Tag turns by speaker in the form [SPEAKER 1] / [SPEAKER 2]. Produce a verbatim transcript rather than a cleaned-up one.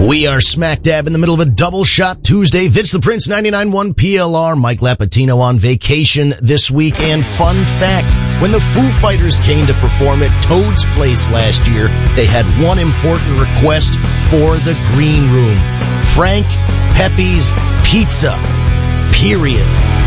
[SPEAKER 1] We are smack dab in the middle of a double shot Tuesday. Vince the Prince, ninety-nine point one P L R. Mike Lapatino on vacation this week. And fun fact, when the Foo Fighters came to perform at Toad's Place last year, they had one important request for the green room. Frank Pepe's Pizza. Period.